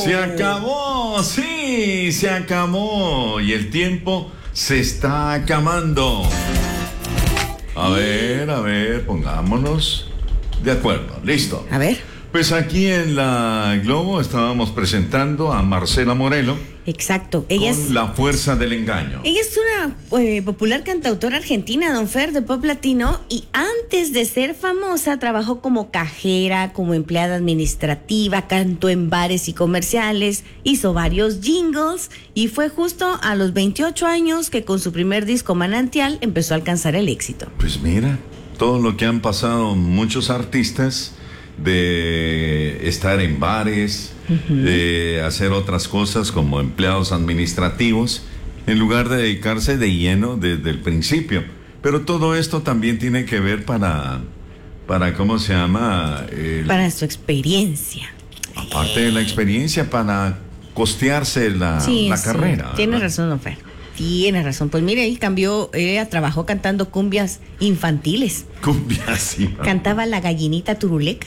Se acabó, sí, se acabó. Y el tiempo se está acabando. A ver, pongámonos de acuerdo. Listo. A ver. Pues aquí en la Globo estábamos presentando a Marcela Morelo. Exacto. Con La Fuerza del Engaño. Ella es una popular cantautora argentina, don Fer, de pop latino, y antes de ser famosa trabajó como cajera, como empleada administrativa, cantó en bares y comerciales, hizo varios jingles y fue justo a los 28 años que con su primer disco Manantial empezó a alcanzar el éxito. Pues mira, todo lo que han pasado muchos artistas de estar en bares, de hacer otras cosas como empleados administrativos, en lugar de dedicarse de lleno desde el principio. Pero todo esto también tiene que ver para ¿cómo se llama? Para su experiencia. Aparte de la experiencia, para costearse la carrera. Tiene razón, don Fer. Tiene razón. Pues mire, ella trabajó cantando cumbias infantiles. Cumbias, sí. Cantaba La Gallinita Turuleca.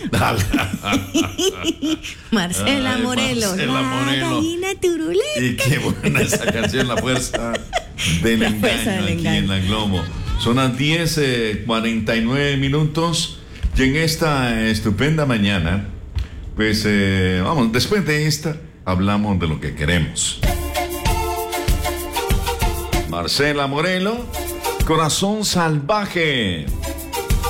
Marcela Morelo. La Gallina Turuleca. Y qué buena esa canción, La Fuerza del Engaño, aquí en la Globo. Son las 10:49 minutos. Y en esta estupenda mañana, pues vamos, después de esta, hablamos de lo que queremos. Marcela Morelo, Corazón Salvaje.